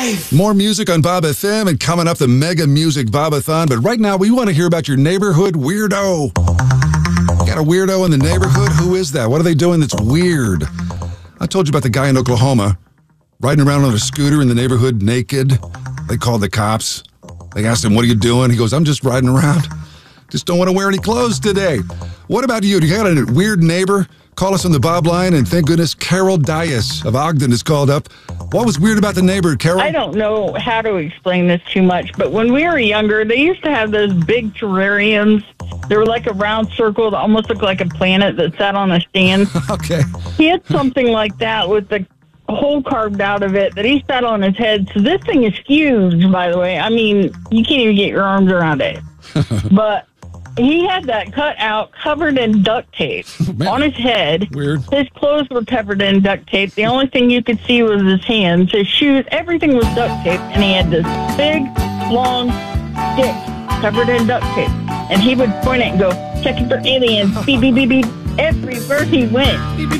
life. More music on Bob FM and coming up the Mega Music Bobathon. But right now, we want to hear about your neighborhood weirdo. Got a weirdo in the neighborhood? Who is that? What are they doing that's weird? I told you about the guy in Oklahoma riding around on a scooter in the neighborhood naked. They called the cops. They asked him, what are you doing? He goes, I'm just riding around. Just don't want to wear any clothes today. What about you? Do you got a weird neighbor? Call us on the Bob line, and thank goodness Carol Dias of Ogden is called up. What was weird about the neighbor, Carol? I don't know how to explain this too much, but when we were younger, they used to have those big terrariums. They were like a round circle that almost looked like a planet that sat on a stand. Okay. He had something like that with the hole carved out of it that he sat on his head. So this thing is huge, by the way. I mean, you can't even get your arms around it. But he had that cut out, covered in duct tape on his head. Weird. His clothes were covered in duct tape. The only thing you could see was his hands, his shoes. Everything was duct tape. And he had this big, long stick covered in duct tape. And he would point it and go, checking for aliens, beep, beep, beep, beep, everywhere he went.